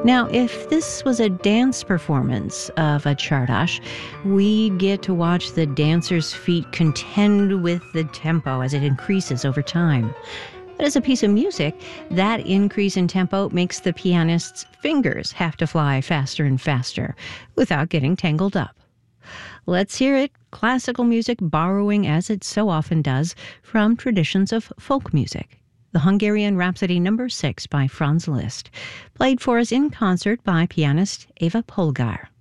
Now, if this was a dance performance of a Czardas, we get to watch the dancer's feet contend with the tempo as it increases over time. But as a piece of music, that increase in tempo makes the pianist's fingers have to fly faster and faster without getting tangled up. Let's hear it, classical music borrowing, as it so often does, from traditions of folk music. The Hungarian Rhapsody No. 6 by Franz Liszt, played for us in concert by pianist Eva Polgar.